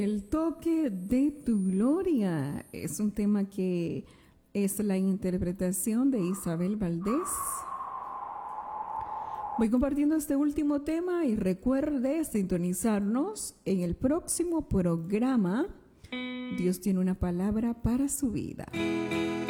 El toque de tu gloria es un tema que es la interpretación de Isabel Valdés. Voy compartiendo este último tema y recuerde sintonizarnos en el próximo programa. Dios tiene una palabra para su vida.